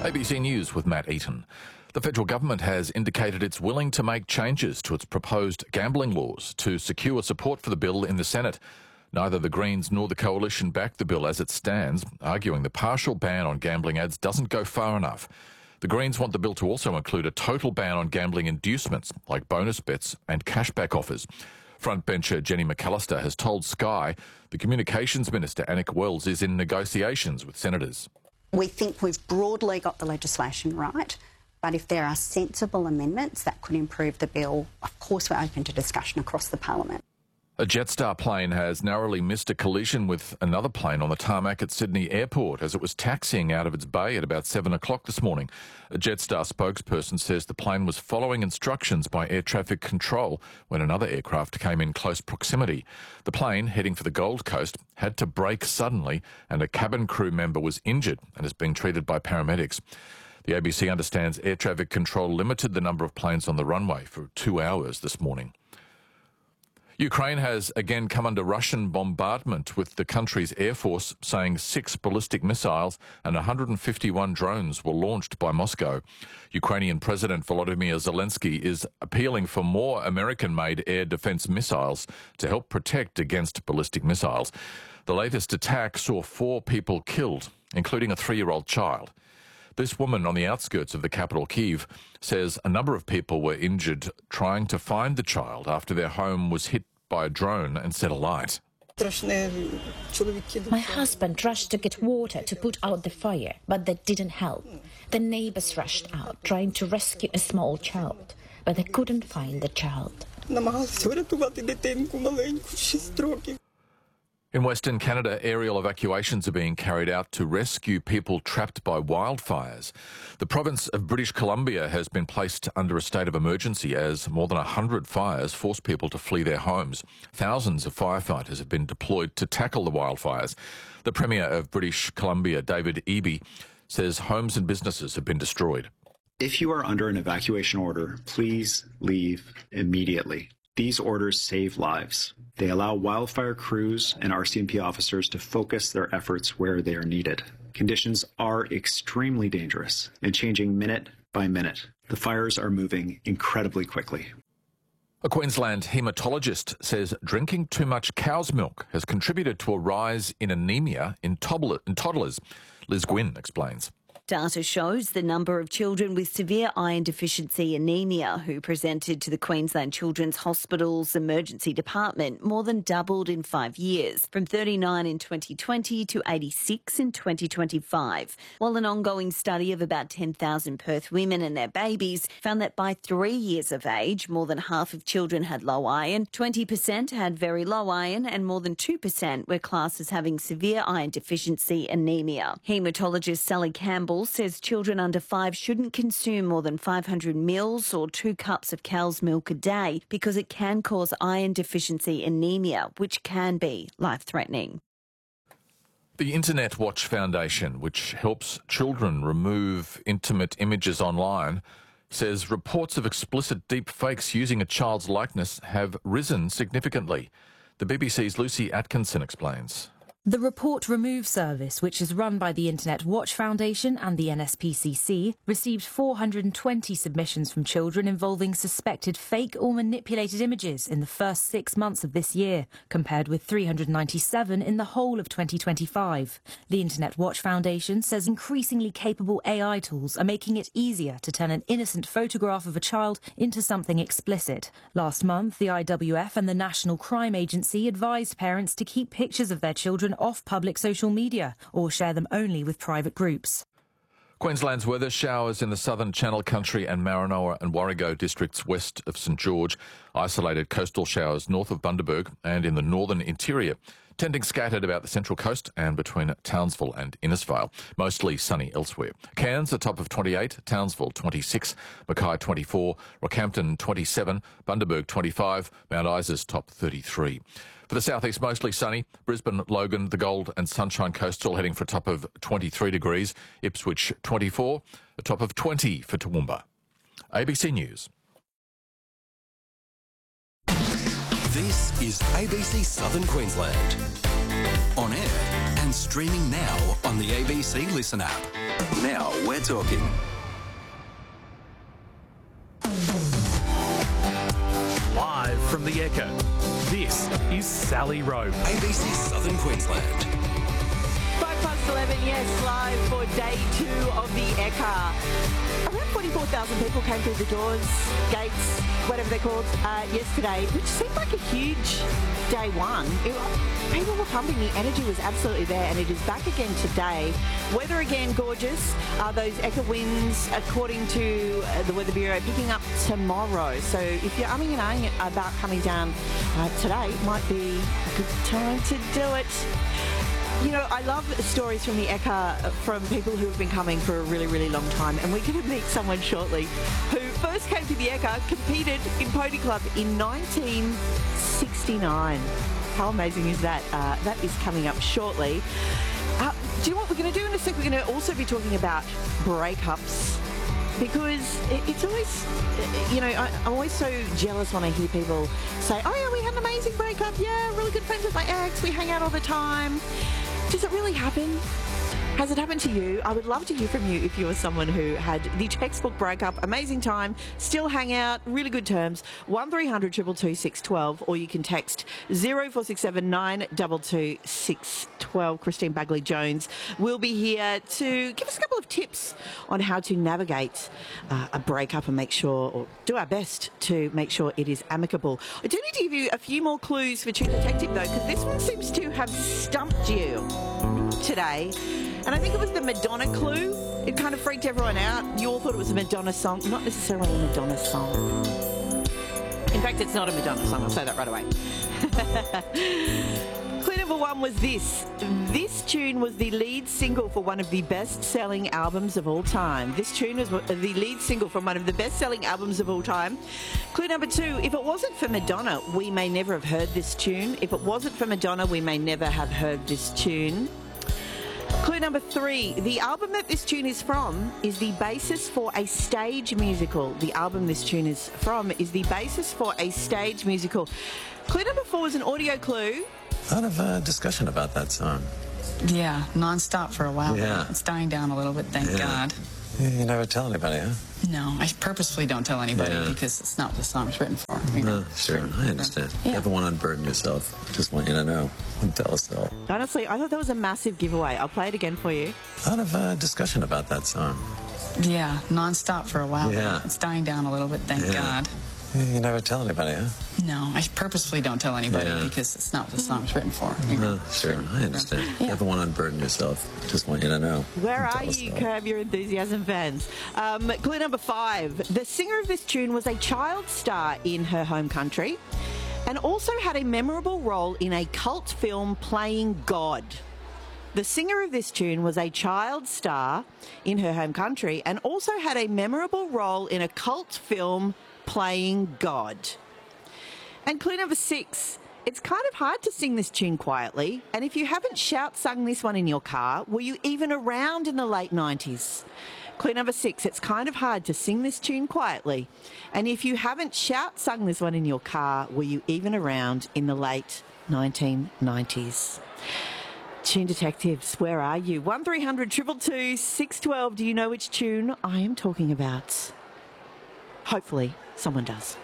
ABC News with Matt Eaton. The federal government has indicated it's willing to make changes to its proposed gambling laws to secure support for the bill in the Senate. Neither the Greens nor the Coalition back the bill as it stands, arguing the partial ban on gambling ads doesn't go far enough. The Greens want the bill to also include a total ban on gambling inducements like bonus bets and cashback offers. Frontbencher Jenny McAllister has told Sky the Communications Minister Anik Wells is in negotiations with senators. We think we've broadly got the legislation right, but if there are sensible amendments that could improve the bill, of course we're open to discussion across the parliament. A Jetstar plane has narrowly missed a collision with another plane on the tarmac at Sydney Airport as it was taxiing out of its bay at about 7 o'clock this morning. A Jetstar spokesperson says the plane was following instructions by air traffic control when another aircraft came in close proximity. The plane, heading for the Gold Coast, had to brake suddenly and a cabin crew member was injured and is being treated by paramedics. The ABC understands air traffic control limited the number of planes on the runway for 2 hours this morning. Ukraine has again come under Russian bombardment, with the country's air force saying 6 ballistic missiles and 151 drones were launched by Moscow. Ukrainian President Volodymyr Zelensky is appealing for more American-made air defense missiles to help protect against ballistic missiles. The latest attack saw 4 people killed, including a 3-year-old child. This woman on the outskirts of the capital, Kyiv, says a number of people were injured trying to find the child after their home was hit by a drone and set alight. My husband rushed to get water to put out the fire, but that didn't help. The neighbours rushed out trying to rescue a small child, but they couldn't find the child. In Western Canada, aerial evacuations are being carried out to rescue people trapped by wildfires. The province of British Columbia has been placed under a state of emergency as more than 100 fires force people to flee their homes. Thousands of firefighters have been deployed to tackle the wildfires. The Premier of British Columbia, David Eby, says homes and businesses have been destroyed. If you are under an evacuation order, please leave immediately. These orders save lives. They allow wildfire crews and RCMP officers to focus their efforts where they are needed. Conditions are extremely dangerous and changing minute by minute. The fires are moving incredibly quickly. A Queensland haematologist says drinking too much cow's milk has contributed to a rise in anemia in toddlers. Liz Gwynn explains. Data shows the number of children with severe iron deficiency anemia who presented to the Queensland Children's Hospital's emergency department more than doubled in 5 years, from 39 in 2020 to 86 in 2025, while an ongoing study of about 10,000 Perth women and their babies found that by 3 years of age, more than half of children had low iron, 20% had very low iron, and more than 2% were classed as having severe iron deficiency anemia. Haematologist Sally Campbell says children under 5 shouldn't consume more than 500 mils or 2 cups of cow's milk a day because it can cause iron deficiency anemia, which can be life-threatening. The Internet Watch Foundation, which helps children remove intimate images online, says reports of explicit deep fakes using a child's likeness have risen significantly. The BBC's Lucy Atkinson explains. The Report Remove service, which is run by the Internet Watch Foundation and the NSPCC, received 420 submissions from children involving suspected fake or manipulated images in the first 6 months of this year, compared with 397 in the whole of 2025. The Internet Watch Foundation says increasingly capable AI tools are making it easier to turn an innocent photograph of a child into something explicit. Last month, the IWF and the National Crime Agency advised parents to keep pictures of their children off public social media or share them only with private groups. Queensland's weather: showers in the southern Channel Country and Maranoa and Warrego districts west of St George, isolated coastal showers north of Bundaberg and in the northern interior, tending scattered about the central coast and between Townsville and Innisfail. Mostly sunny elsewhere. Cairns a top of 28, Townsville 26, Mackay 24, Rockhampton 27, Bundaberg 25, Mount Isa's top 33. For the southeast, mostly sunny. Brisbane, Logan, the Gold and Sunshine Coast still heading for a top of 23 degrees. Ipswich 24, a top of 20 for Toowoomba. ABC News. This is ABC Southern Queensland. On air and streaming now on the ABC Listen app. Now we're talking. Live from the Echo, this is Sally Rowe. ABC Southern Queensland. 11, yes, live for day 2 of the Ekka. Around 44,000 people came through the doors, gates, whatever they're called, yesterday, which seemed like a huge day one. People were pumping, the energy was absolutely there, and it is back again today. Weather again gorgeous. Those Ekka winds, according to the Weather Bureau, picking up tomorrow. So if you're umming and ahhing about coming down today, it might be a good time to do it. You know, I love stories from the Ekka from people who have been coming for a really, really long time, and we're going to meet someone shortly who first came to the Ekka, competed in Pony Club in 1969. How amazing is that? That is coming up shortly. Do you know what we're going to do in a sec? We're going to also be talking about breakups, because it's always, you know, I'm always so jealous when I hear people say, oh yeah, we had an amazing breakup, yeah, really good friends with my ex, we hang out all the time. Does it really happen? Has it happened to you? I would love to hear from you if you were someone who had the textbook breakup, amazing time, still hang out, really good terms. 1300 222 612, or you can text 0467 922 612. Christine Bagley-Jones will be here to give us a couple of tips on how to navigate a breakup and make sure, or do our best to make sure it is amicable. I do need to give you a few more clues for True Detective though, because this one seems to have stumped you today. And I think it was the Madonna clue. It kind of freaked everyone out. You all thought it was a Madonna song. Not necessarily a Madonna song. In fact, it's not a Madonna song. I'll say that right away. Clue number 1 was this. This tune was the lead single for one of the best-selling albums of all time. This tune was the lead single from one of the best-selling albums of all time. Clue number 2, if it wasn't for Madonna, we may never have heard this tune. If it wasn't for Madonna, we may never have heard this tune. Clue number 3, the album that this tune is from is the basis for a stage musical. The album this tune is from is the basis for a stage musical. Clue number 4 is an audio clue. A lot of discussion about that song. Yeah, non-stop for a while. Yeah. It's dying down a little bit, thank God. Yeah, you never tell anybody, huh? No, I purposefully don't tell anybody because it's not what the song's written for. You know? Sure, I understand. Yeah. You ever want to unburden yourself. Just want you to know. And tell us so. Honestly, I thought that was a massive giveaway. I'll play it again for you. A lot of discussion about that song. Yeah, non-stop for a while. Yeah. It's dying down a little bit, thank God. Yeah, you never tell anybody, huh? No, I purposefully don't tell anybody because it's not what the song's written for. You know? Sure, I understand. You ever want to unburden yourself. Just want you to know. Where are you, Curb Your Enthusiasm fans? Clue number 5. The singer of this tune was a child star in her home country and also had a memorable role in a cult film playing God. The singer of this tune was a child star in her home country and also had a memorable role in a cult film playing God. And clue number 6. It's kind of hard to sing this tune quietly, and if you haven't sung this one in your car, were you even around in the late 90s? Clue number 6. It's kind of hard to sing this tune quietly, and if you haven't sung this one in your car, were you even around in the late 1990s? Tune Detectives, where are you? 1300 222 612. Do you know which tune I am talking about? Hopefully, someone does.